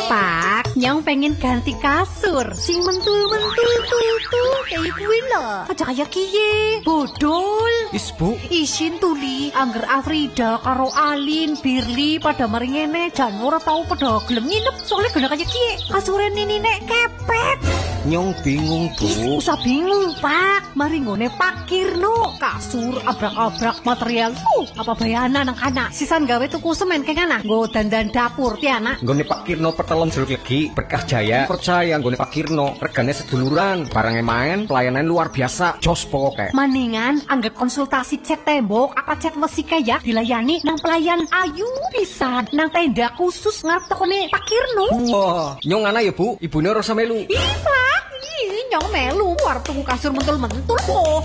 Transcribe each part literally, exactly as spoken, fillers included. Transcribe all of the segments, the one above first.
Pak, nyong pengen ganti kasur sing mentul-mentul tuh kayak kuwi lho. Aja kaya kiye, bodol. Is Bu, Isin tuli, angger Afrida karo Alin, Birli pada mari ngene jan ora tau pada gelem nginep soalnya gena kaya kiye. Kasure nini nek kepet. nyong bingung Bu. Usah bingung, Pak. Mari ngone Pak Kirno. Kasur abrak-abrak material. Uh, apa bayana nang kana. Sisan gawe tuku semen keng ana. Nggo dandan dapur ti ana. Nggone Pak Kirno petelon jeruk legi Berkah Jaya. Percaya nggone Pak Kirno regane seduluran, barangnya main, pelayanan luar biasa. Jos pokoke. Maningan anggap konsultasi cat tembok apa cat besi kayak dilayani nang pelayan ayu pisan nang tenda khusus ngarep tokone Pak Kirno. Wah, nyong ana ya Bu, ibune ora melu. Ih, Pak, ih, nyong melu war tuku kasur mentul-mentul kok.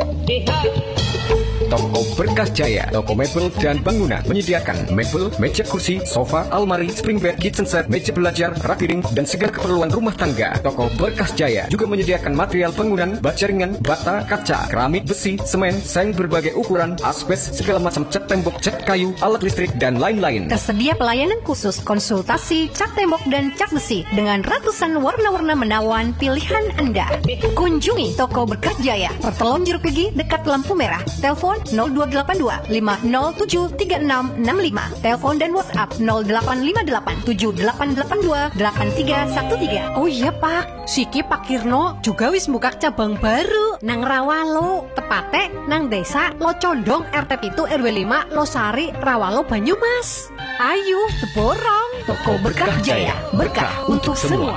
Toko Berkah Jaya, toko mebel dan bangunan menyediakan mebel, meja kursi, sofa, almari, spring bed, kitchen set, meja belajar, rak piring, dan segala keperluan rumah tangga. Toko Berkah Jaya juga menyediakan material bangunan, baja ringan, bata, kaca, keramik, besi, semen, seng berbagai ukuran, asbes, segala macam cat tembok, cat kayu, alat listrik, dan lain-lain. Tersedia pelayanan khusus konsultasi cat tembok dan cat besi dengan ratusan warna-warna menawan pilihan Anda. Kunjungi toko Berkah Jaya, Pertelon Jeruk Legi dekat lampu merah. Telepon nol dua delapan dua lima nol tujuh tiga enam enam lima. Telepon dan WhatsApp nol delapan lima delapan tujuh delapan delapan dua delapan tiga satu tiga. Oh iya Pak, Siki Pak Kirno juga wis buka cabang baru nang Rawalo, tepate nang desa Locondong R T pitu R W lima Losari Rawalo Banyumas. Ayo teborong toko Berkah Jaya, berkah untuk semua.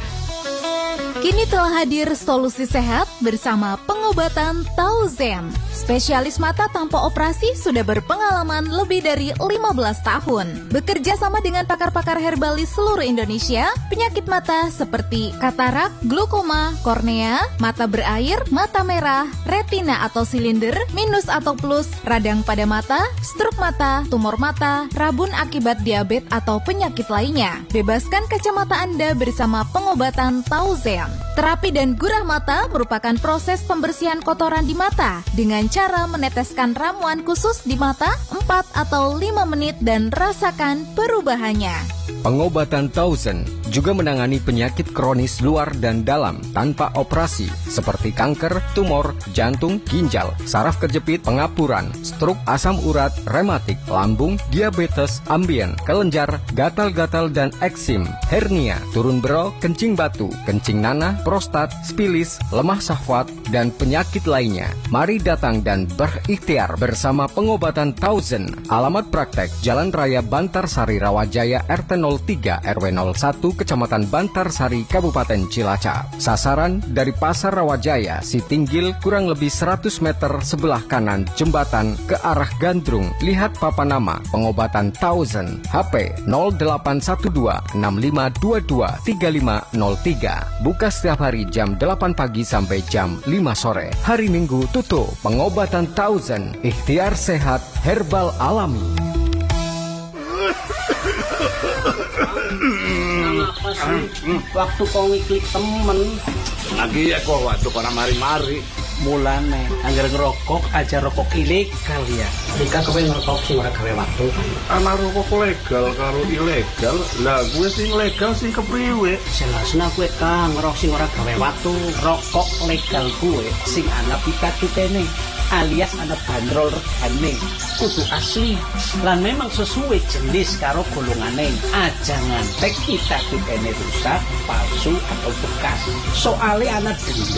Kini telah hadir solusi sehat bersama pengobatan Tauzen. Spesialis mata tanpa operasi sudah berpengalaman lebih dari lima belas tahun. Bekerja sama dengan pakar-pakar herbalis seluruh Indonesia, penyakit mata seperti katarak, glaukoma, kornea, mata berair, mata merah, retina atau silinder, minus atau plus, radang pada mata, stroke mata, tumor mata, rabun akibat diabetes atau penyakit lainnya. Bebaskan kacamata Anda bersama pengobatan Tauzen. Terapi dan gurah mata merupakan proses pembersihan kotoran di mata dengan cara meneteskan ramuan khusus di mata empat atau lima menit dan rasakan perubahannya. Pengobatan Tauzen juga menangani penyakit kronis luar dan dalam tanpa operasi seperti kanker, tumor, jantung, ginjal, saraf kejepit, pengapuran, stroke, asam urat, rematik, lambung, diabetes, ambien, kelenjar, gatal-gatal dan eksim, hernia, turun bero, kencing batu, kencing nanah, prostat, spilis, lemah syahwat, dan penyakit lainnya. Mari datang dan berikhtiar bersama pengobatan Tauzen. Alamat praktek Jalan Raya Bantarsari Rawajaya R T nol tiga R W nol satu Kecamatan Bantarsari Kabupaten Cilacap. Sasaran dari Pasar Rawajaya, Sitinggil kurang lebih seratus meter sebelah kanan jembatan ke arah Gandrung. Lihat papan nama pengobatan Tauzen. H P nol delapan satu dua enam lima dua dua tiga lima nol tiga. Buka setiap hari jam delapan pagi sampai jam lima sore. Hari Minggu tutup. Pengobatan Tauzen. Ikhtiar sehat herbal alami. Apa sih? Waktu kau ngiklik temen lagi ya kok waktu kau mari-mari mulane anggar ngerokok aja rokok ilegal ya. Jika kowe ngerokok sing ora gawe waktu anak rokok legal karo ilegal lah gue sing legal sing kepriwe jelasna kowe kang ngerokok sing ora gawe waktu rokok legal gue sing ana pitatutene alias ada bandrol regane kudu asli lan memang sesuai jenis karo golongane aja ngantek pitatutene rusak palsu atau bekas soalnya ana denda